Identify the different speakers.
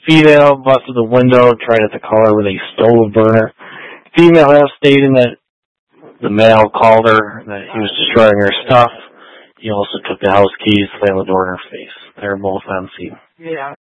Speaker 1: Female busted the window, tried to call her with a stove burner. Female has stated that the male called her, that he was destroying her stuff. He also took the house keys, slammed the door in her face. They were both on scene.
Speaker 2: Yeah.